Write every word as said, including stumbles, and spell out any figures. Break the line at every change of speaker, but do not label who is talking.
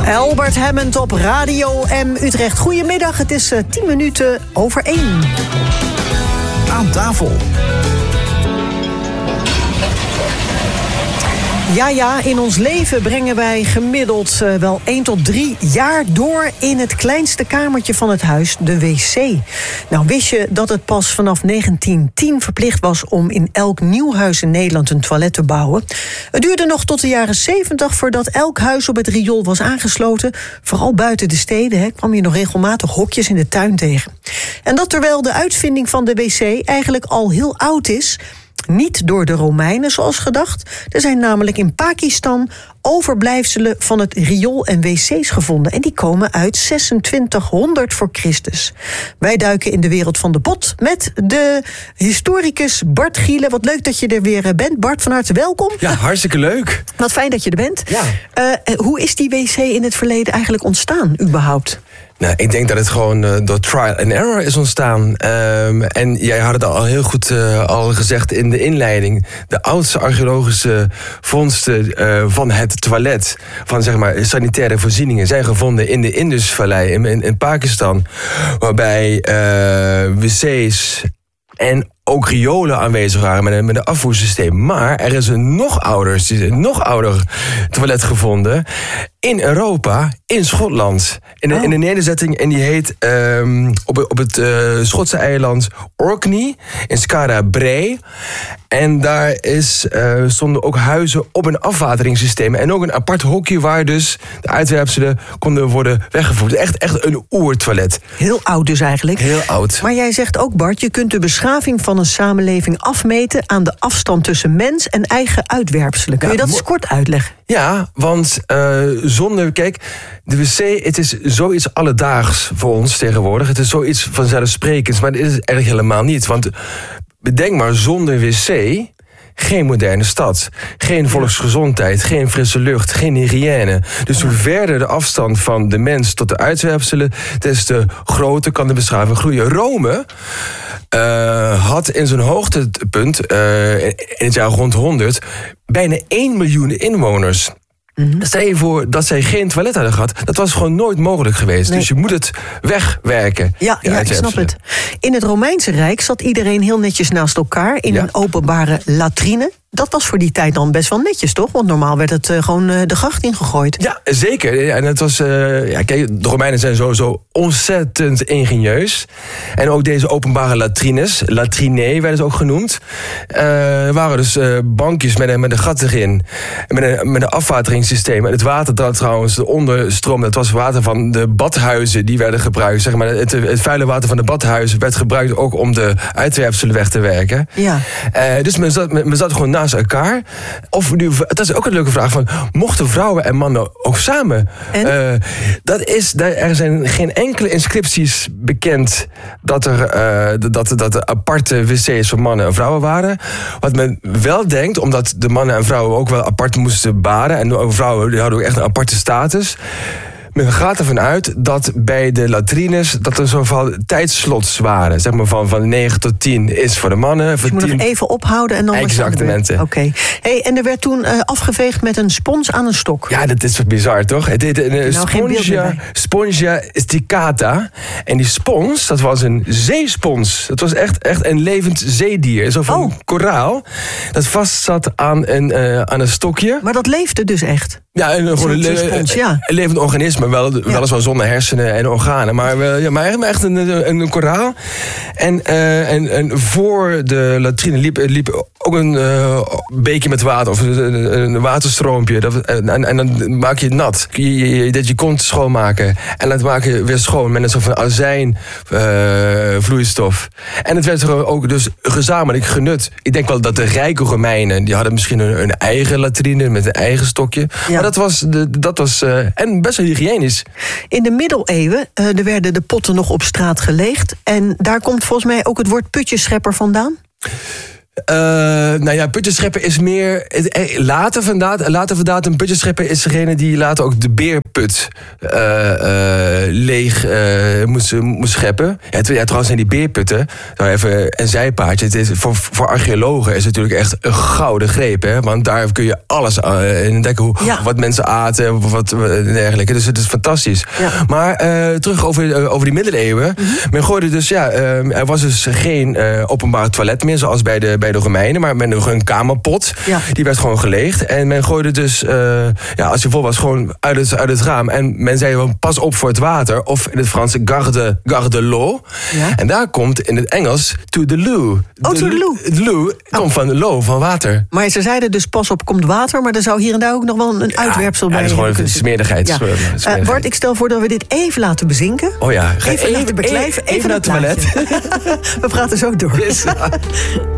Albert Hammond op Radio M Utrecht. Goedemiddag, het is uh, tien minuten over één.
Aan tafel.
Ja, ja, in ons leven brengen wij gemiddeld uh, wel één tot drie jaar door in het kleinste kamertje van het huis, de wc. Nou, wist je dat het pas vanaf negentien tien verplicht was om in elk nieuw huis in Nederland een toilet te bouwen? Het duurde nog tot de jaren zeventig voordat elk huis op het riool was aangesloten. Vooral buiten de steden hè, kwam je nog regelmatig hokjes in de tuin tegen. En dat terwijl de uitvinding van de wc eigenlijk al heel oud is. Niet door de Romeinen, zoals gedacht. Er zijn namelijk in Pakistan overblijfselen van het riool en wc's gevonden. En die komen uit zesentwintighonderd voor Christus. Wij duiken in de wereld van de pot met de historicus Bart Gielen. Wat leuk dat je er weer bent. Bart, van harte welkom.
Ja, hartstikke leuk.
Wat fijn dat je er bent.
Ja.
Uh, hoe is die wc in het verleden eigenlijk ontstaan, überhaupt?
Nou, ik denk dat het gewoon uh, door trial and error is ontstaan. Um, en jij had het al heel goed uh, al gezegd in de inleiding. De oudste archeologische vondsten uh, van het toilet, van zeg maar sanitaire voorzieningen, zijn gevonden in de Indusvallei in, in, in Pakistan. Waarbij uh, wc's en ook riolen aanwezig waren met een, met een afvoersysteem. Maar er is een nog ouder, een nog ouder toilet gevonden in Europa, in Schotland. In, oh. in een nederzetting, en die heet um, op, op het uh, Schotse eiland Orkney, in Skara Brae. En daar is, uh, stonden ook huizen op een afwateringssysteem. En ook een apart hokje waar dus de uitwerpselen konden worden weggevoerd. Echt, echt een oertoilet.
Heel oud dus eigenlijk.
Heel oud.
Maar jij zegt ook, Bart, je kunt de beschaving van een samenleving afmeten aan de afstand tussen mens en eigen uitwerpselen. Kun je ja, dat eens kort uitleggen?
Ja, want uh, zonder, kijk, de wc, het is zoiets alledaags voor ons tegenwoordig. Het is zoiets vanzelfsprekends, maar dit is het eigenlijk helemaal niet. Want bedenk maar, zonder wc geen moderne stad, geen volksgezondheid, geen frisse lucht, geen hygiëne. Dus hoe verder de afstand van de mens tot de uitwerpselen, des te groter kan de beschaving groeien. Rome uh, had in zijn hoogtepunt, uh, in het jaar rond honderd, bijna één miljoen inwoners. Mm-hmm. Stel je voor dat zij geen toilet hadden gehad. Dat was gewoon nooit mogelijk geweest. Nee. Dus je moet het wegwerken.
Ja, ja, ik snap het. In het Romeinse Rijk zat iedereen heel netjes naast elkaar in ja. een openbare latrine. Dat was voor die tijd dan best wel netjes, toch? Want normaal werd het uh, gewoon uh, de gracht ingegooid.
Ja, zeker. En het was, uh, ja, kijk, de Romeinen zijn sowieso ontzettend ingenieus. En ook deze openbare latrines, latrinae werden ze ook genoemd. Uh, waren dus uh, bankjes met een, met een gat erin. Met een, met een afwateringssysteem. En het water dat trouwens, de onderstroom, dat was water van de badhuizen die werden gebruikt. Zeg maar, het, het vuile water van de badhuizen werd gebruikt ook om de uitwerpselen weg te werken.
Ja.
Uh, dus men zat, men, men zat gewoon naast elkaar. Of nu, dat is ook een leuke vraag van, mochten vrouwen en mannen ook samen? Uh, dat is, er zijn geen enkele inscripties bekend dat er, uh, dat, dat er aparte wc's voor mannen en vrouwen waren. Wat men wel denkt, omdat de mannen en vrouwen ook wel apart moesten baden, en de vrouwen die hadden ook echt een aparte status. Men gaat ervan uit dat bij de latrines dat er zoveel tijdslots waren. Zeg maar van, van negen tot tien is voor de mannen.
Dus
voor
je moet
tien...
nog even ophouden en dan
Exactement.
Oké. Okay. Hey, en er werd toen uh, afgeveegd met een spons aan een stok.
Ja, dat is toch bizar, toch? Het heet een uh,
nou,
spongia, spongia sticata. En die spons, dat was een zeespons. Dat was echt, echt een levend zeedier. Zo van
oh.
koraal. Dat vast zat aan een, uh, aan een stokje.
Maar dat leefde dus echt?
Ja, een, een, een, le- spons, ja. een levend organisme. Wel, ja. Weliswaar zonder hersenen en organen. Maar, wel, ja, maar echt een, een, een koraal. En, uh, en, en voor de latrine liep, liep ook een uh, beekje met water. Of een, een waterstroompje. Dat, en, en dan maak je het nat. Je, je, dat je kont schoonmaken. En dat maak je weer schoon met een soort van azijn uh, vloeistof. En het werd er ook dus gezamenlijk genut. Ik denk wel dat de rijke Romeinen, die hadden misschien een, een eigen latrine met een eigen stokje. Ja. Maar dat was, de, dat was uh, en best wel hygiënisch.
In de middeleeuwen uh, er werden de potten nog op straat geleegd. En daar komt volgens mij ook het woord putjeschepper vandaan?
Uh, nou ja, putjeschepper is meer... Later vandaag, later vandaag een putjeschepper is degene die later ook de beerput uh, uh, leeg uh, moest, moest scheppen. Ja, ja, trouwens zijn die beerputten, nou even een zijpaardje. Het is, voor, voor archeologen is het natuurlijk echt een gouden greep. Hè? Want daar kun je alles uh, in ontdekken. Hoe, ja. Wat mensen aten, wat dergelijke. Dus het is fantastisch. Ja. Maar uh, terug over, uh, over die middeleeuwen. Mm-hmm. Men gooide dus, ja, uh, er was dus geen uh, openbaar toilet meer, zoals bij de, bij de Romeinen. Maar men een kamerpot, ja. Die werd gewoon geleegd. En men gooide dus, uh, ja, als je vol was, gewoon uit het, uit het raam. En men zei gewoon, pas op voor het water. Of in het Frans, garde, garde l'eau. Ja. En daar komt in het Engels, to the loo.
Oh, to the loo.
De loo komt oh. van lo, van water.
Maar ze zeiden dus, pas op, komt water. Maar er zou hier en daar ook nog wel een ja, uitwerpsel
ja,
bij.
Ja, dat is gewoon een smerigheid.
Ja. Uh, Bart, ik stel voor dat we dit even laten bezinken.
Oh ja, ga
even, even laten beklijven.
Even, even, even naar het toilet.
We praten zo door. Yes.